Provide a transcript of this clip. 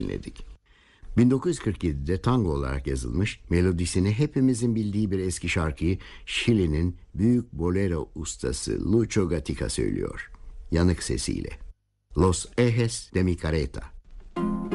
dinledik. 1947'de tango olarak yazılmış, melodisini hepimizin bildiği bir eski şarkıyı Şili'nin büyük bolero ustası Lucho Gatica söylüyor. Yanık sesiyle. Los Ejes de mi Careta.